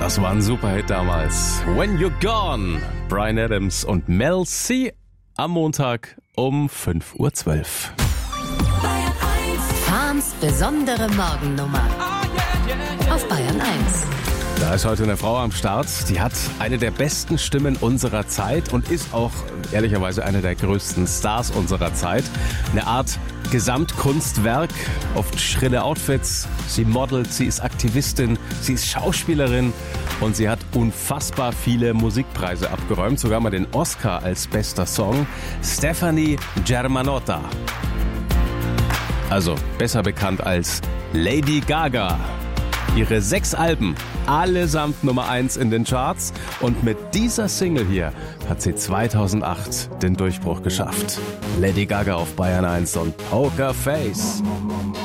Das war ein Superhit damals. When You're Gone, Bryan Adams und Mel C. am Montag um 5:12 Uhr. Fahns besondere Morgennummer auf Bayern 1. Da ist heute eine Frau am Start, die hat eine der besten Stimmen unserer Zeit und ist auch ehrlicherweise eine der größten Stars unserer Zeit. Eine Art Gesamtkunstwerk, oft schrille Outfits. Sie modelt, sie ist Aktivistin, sie ist Schauspielerin und sie hat unfassbar viele Musikpreise abgeräumt, sogar mal den Oscar als bester Song. Stefani Germanotta. Also besser bekannt als Lady Gaga. Ihre 6 Alben, allesamt Nummer 1 in den Charts. Und mit dieser Single hier hat sie 2008 den Durchbruch geschafft. Lady Gaga auf Bayern 1 und Poker Face.